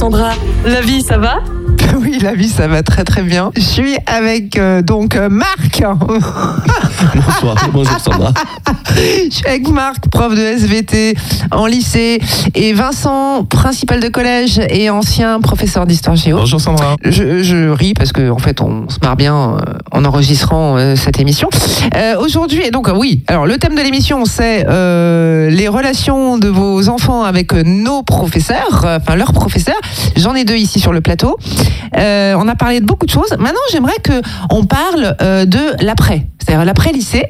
Sandra. La vie, ça va ? Oui, la vie, ça va très très bien. Je suis avec Marc. Bonjour Sandra. Je suis avec Marc, prof de SVT en lycée, et Vincent, principal de collège et ancien professeur d'histoire géo. Bonjour Sandra. Je ris parce qu'en fait, on se marre bien en enregistrant cette émission. Aujourd'hui, donc oui, alors le thème de l'émission, c'est les relations de vos enfants avec nos professeurs, enfin leurs professeurs. J'en ai deux ici sur le plateau. On a parlé de beaucoup de choses. Maintenant, j'aimerais qu'on parle de l'après, c'est-à-dire l'après-lycée.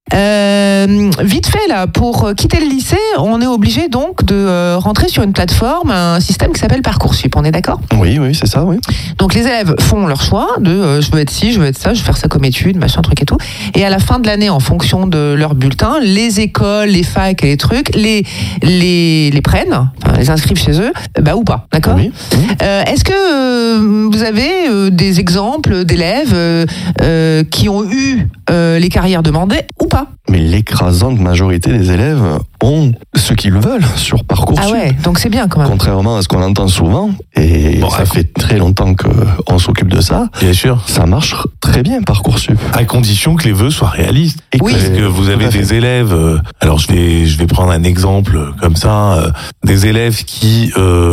Vite fait là, pour quitter le lycée, on est obligé donc de rentrer sur une plateforme, un système qui s'appelle Parcoursup. On est d'accord ? Oui, c'est ça, oui. Donc les élèves font leur choix de je veux être ci, je veux être ça, je veux faire ça comme étude, machin, truc et tout. Et à la fin de l'année, en fonction de leur bulletin, les écoles, les facs et les trucs, les prennent, enfin, les inscrivent chez eux, ou pas, d'accord ? Oui. Est-ce que vous avez des exemples d'élèves qui ont eu les carrières demandées ou pas ? Mais l'écrasante majorité des élèves ont ce qu'ils veulent sur Parcoursup. Ah ouais, donc c'est bien quand même. Contrairement à ce qu'on entend souvent, et ça fait très longtemps qu'on s'occupe de ça. Bien sûr. Ça marche très bien Parcoursup. À condition que les vœux soient réalistes. Et oui. Parce que vous avez des élèves, alors je vais prendre un exemple comme ça, des élèves qui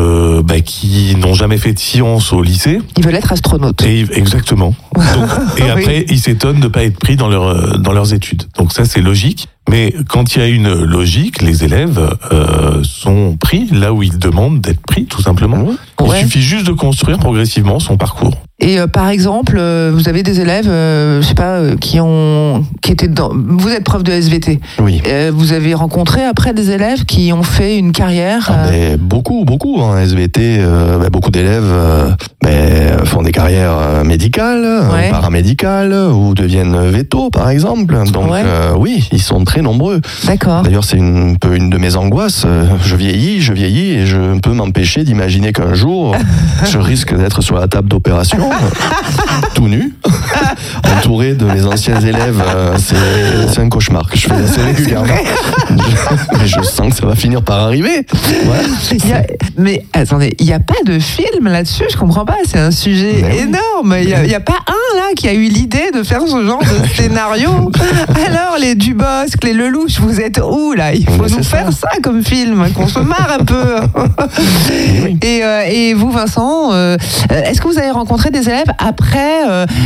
n'ont jamais fait de sciences au lycée. Ils veulent être astronautes. Exactement. Donc, et après, ils s'étonnent de ne pas être pris dans leurs études. Donc ça, c'est logique. Mais quand il y a une logique, les élèves sont pris là où ils demandent d'être pris, tout simplement. Ouais. Il suffit juste de construire progressivement son parcours. Et par exemple, vous avez des élèves, qui étaient dans. Vous êtes prof de SVT. Oui. Vous avez rencontré après des élèves qui ont fait une carrière. Beaucoup en SVT. Beaucoup d'élèves font des carrières médicales, paramédicales, ou deviennent vétos, par exemple. Donc oui, ils sont très nombreux. D'accord. D'ailleurs, c'est un peu une de mes angoisses. Je vieillis et je ne peux m'empêcher d'imaginer qu'un jour, je risque d'être sur la table d'opération, tout nu, entouré de mes anciens élèves. C'est un cauchemar que je fais assez régulièrement. Mais je sens que ça va finir par arriver. Ouais. Mais attendez, il n'y a pas de film là-dessus, je comprends pas, c'est un sujet énorme. Il n'y a pas un là qui a eu l'idée de faire ce genre de scénario. Alors les Dubosc, les Lelouch, vous êtes où là ? Il faut nous faire ça comme film, qu'on se marre un peu. Oui. Et vous Vincent, est-ce que vous avez rencontré des élèves après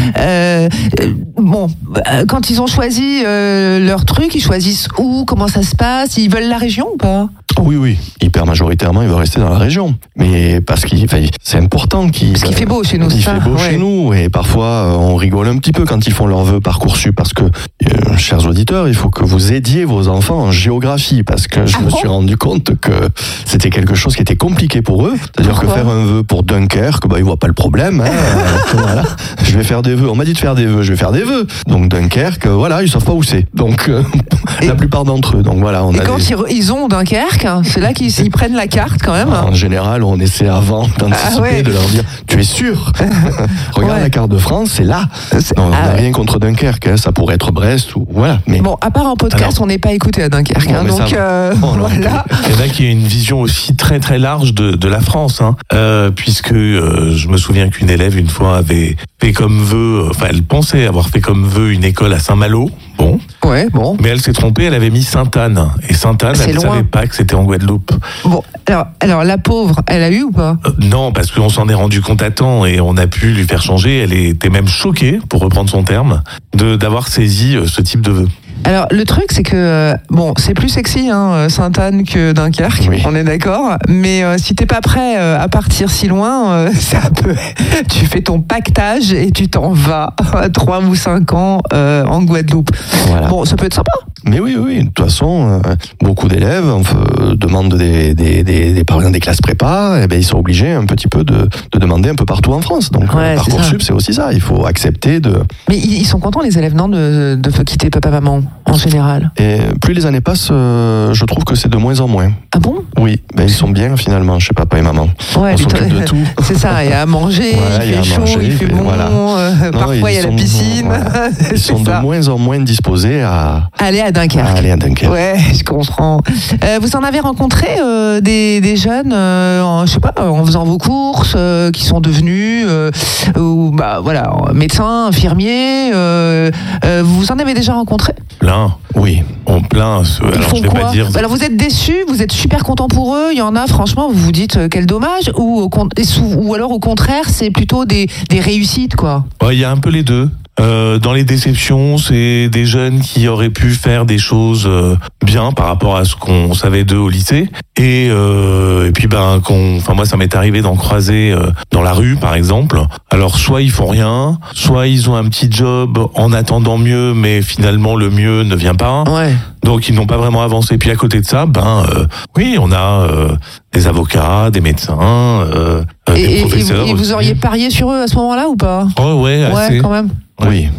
quand ils ont choisi leur truc, ils choisissent où, comment ça se passe, ils veulent la région ou pas ? Oui, hyper majoritairement, ils veulent rester dans la région. Mais parce que c'est important parce qu'il fait beau chez nous, il fait beau chez nous, et parfois on rigole un petit peu quand ils font leur vœu Parcoursup, parce que, chers auditeurs, il faut que vous aidiez vos enfants en géographie, parce que je me suis rendu compte que c'était quelque chose qui était compliqué pour eux. C'est-à-dire que faire un vœu pour Dunkerque, ils voient pas le problème. Voilà. Je vais faire des vœux. On m'a dit de faire des vœux, je vais faire des vœux. Donc Dunkerque, ils savent pas où c'est. Donc la plupart d'entre eux. Donc voilà, ils ont Dunkerque, c'est là qu'ils prennent la carte quand même. En général, on essaie avant d'anticiper, de leur dire tu es sûr. Regarde la carte de France, c'est là. On n'a rien contre Dunkerque, ça pourrait être Brest ou voilà. Mais bon, à part en podcast, on n'est pas écouté à Dunkerque. Donc voilà. Il y en a qui ont une vision aussi très très large de la France, puisque je me souviens qu'une élève une fois avait fait comme vœu, elle pensait avoir fait comme vœu une école à Saint-Malo. Bon. Mais elle s'est trompée, elle avait mis Sainte-Anne. Et Sainte-Anne, elle ne savait pas que c'était en Guadeloupe. Bon, alors la pauvre, elle a eu ou pas ? Non, parce qu'on s'en est rendu compte à temps et on a pu lui faire changer. Elle était même choquée, pour reprendre son terme, d'avoir saisi ce type de vœu. Alors le truc c'est que c'est plus sexy Sainte-Anne que Dunkerque, on est d'accord, mais si t'es pas prêt à partir si loin, tu fais ton pactage et tu t'en vas à 3 ou 5 ans en Guadeloupe. Voilà. Bon, ça peut être sympa. Mais oui, de toute façon, beaucoup d'élèves demandent par exemple des classes prépa, et ils sont obligés un petit peu de demander un peu partout en France. Donc Parcoursup, c'est aussi ça, il faut accepter de... Mais ils sont contents les élèves, non, de quitter papa-maman en général. Et plus les années passent, je trouve que c'est de moins en moins. Ah bon ? Oui, ils sont bien finalement chez papa et maman. Ouais, on s'occupe de tout. C'est ça, il y a à manger, il fait chaud, il fait bon, parfois il y a la piscine. Ils sont de moins en moins disposés à aller à Dunkerque. Aller à Dunkerque. Ouais, je comprends. Vous en avez rencontré des jeunes, je sais pas, en faisant vos courses, qui sont devenus, ou bah voilà, médecins, infirmiers. Vous en avez déjà rencontré? Plein. Oui. On plein. Ils Alors font je vais quoi? pas dire. Alors vous êtes déçus, vous êtes super contents pour eux. Il y en a, franchement, vous vous dites quel dommage, ou alors au contraire, c'est plutôt des réussites, quoi. Ouais, il y a un peu les deux. Dans les déceptions, c'est des jeunes qui auraient pu faire des choses bien par rapport à ce qu'on savait d'eux au lycée. Et puis moi ça m'est arrivé d'en croiser dans la rue par exemple. Alors soit ils font rien, soit ils ont un petit job en attendant mieux, mais finalement le mieux ne vient pas. Ouais. Donc ils n'ont pas vraiment avancé. Puis à côté de ça, oui, on a des avocats, des médecins, des professeurs. Et vous auriez parié sur eux à ce moment-là ou pas? Oh ouais, assez. Ouais, quand même. Oui.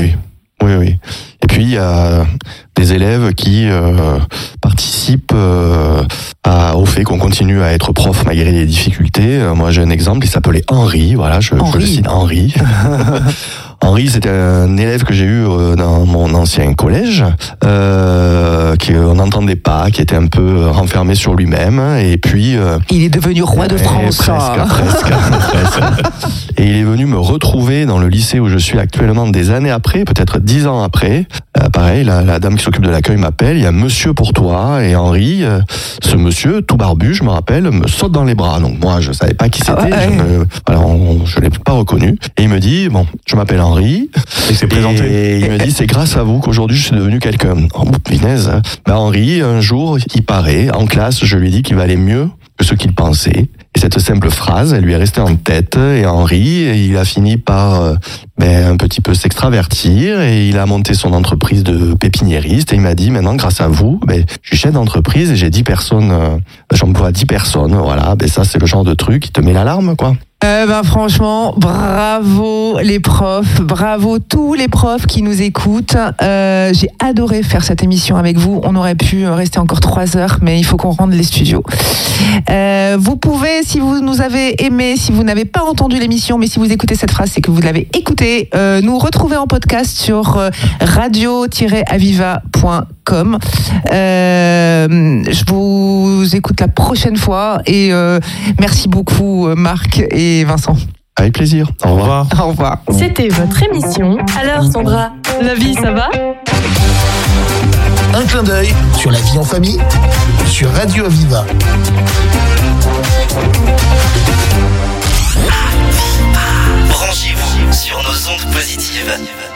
Et puis il y a des élèves qui participent au fait qu'on continue à être prof malgré les difficultés. Moi j'ai un exemple, il s'appelait Henri, voilà, je le cite, Henri. Henri, c'était un élève que j'ai eu dans mon ancien collège, qu'on n'entendait pas, qui était un peu renfermé sur lui-même, et puis... il est devenu roi de France. Presque. Et il est venu me retrouver dans le lycée où je suis actuellement des années après, peut-être 10 ans après. Pareil, la dame qui s'occupe de l'accueil m'appelle, il y a un monsieur pour toi, et Henri, ce monsieur, tout barbu, je me rappelle, me saute dans les bras. Donc moi, je savais pas qui c'était, je l'ai pas reconnu. Et il me dit, bon, je m'appelle Henri. Il s'est présenté. Et il me dit, c'est grâce à vous qu'aujourd'hui je suis devenu quelqu'un. Oh, punaise. Henri, un jour, il paraît, en classe, je lui ai dit qu'il valait mieux que ce qu'il pensait. Et cette simple phrase, elle lui est restée en tête. Et Henri, il a fini par un petit peu s'extravertir et il a monté son entreprise de pépiniériste. Et il m'a dit, maintenant, grâce à vous, je suis chef d'entreprise et j'ai 10 personnes, j'emploie 10 personnes. Voilà, ça, c'est le genre de truc qui te met l'alarme, quoi. Franchement, bravo les profs, bravo tous les profs qui nous écoutent. J'ai adoré faire cette émission avec vous. On aurait pu rester encore 3 heures, mais il faut qu'on rende les studios. Vous pouvez, si vous nous avez aimé, si vous n'avez pas entendu l'émission, mais si vous écoutez cette phrase, c'est que vous l'avez écoutée, nous retrouver en podcast sur radio-aviva.com. Je vous écoute la prochaine fois et merci beaucoup Marc et Vincent. Avec plaisir. Au revoir. Au revoir. C'était votre émission. Alors Sandra, la vie ça va? Un clin d'œil sur la vie en famille sur Radio Aviva. Branchez-vous sur nos ondes positives.